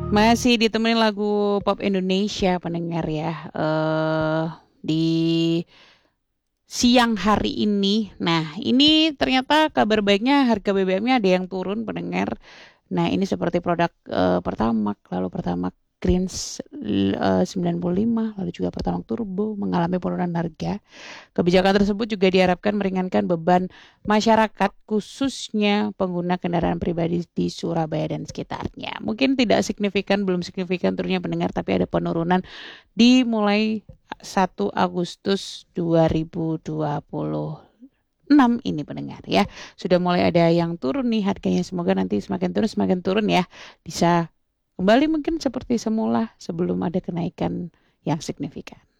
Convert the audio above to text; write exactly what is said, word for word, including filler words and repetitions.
Masih ditemenin lagu pop Indonesia pendengar ya. Eh di siang hari ini. Nah, ini ternyata kabar baiknya harga B B M-nya ada yang turun pendengar. Nah, ini seperti produk eh, Pertamax, lalu Pertamax Greens eh, sembilan puluh lima, lalu juga Pertamax Turbo mengalami penurunan harga. Kebijakan tersebut juga diharapkan meringankan beban masyarakat, khususnya pengguna kendaraan pribadi di Surabaya dan sekitarnya. Mungkin tidak signifikan, belum signifikan turunnya pendengar, tapi ada penurunan dimulai satu Agustus dua ribu dua puluh enam ini pendengar ya. Sudah mulai ada yang turun nih harganya. Semoga nanti semakin turun semakin turun ya. Bisa kembali mungkin seperti semula sebelum ada kenaikan yang signifikan.